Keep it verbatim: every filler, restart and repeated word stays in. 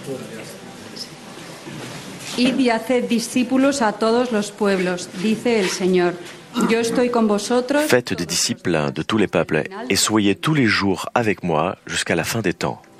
Id y haced discípulos a todos los pueblos, dice el Señor. Yo estoy con vosotros. Faites des disciples de tous les peuples et soyez tous les jours avec moi jusqu'à la fin des temps.